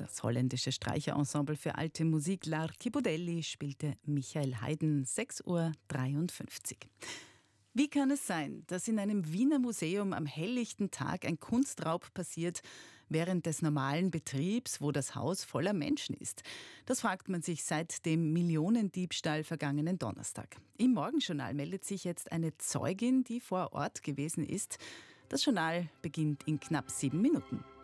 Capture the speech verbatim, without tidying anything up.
Das holländische Streicherensemble für alte Musik L'Archipelago spielte Michael Haydn, sechs Uhr dreiundfünfzig. Wie kann es sein, dass in einem Wiener Museum am helllichten Tag ein Kunstraub passiert, während des normalen Betriebs, wo das Haus voller Menschen ist? Das fragt man sich seit dem Millionendiebstahl vergangenen Donnerstag. Im Morgenjournal meldet sich jetzt eine Zeugin, die vor Ort gewesen ist. Das Journal beginnt in knapp sieben Minuten.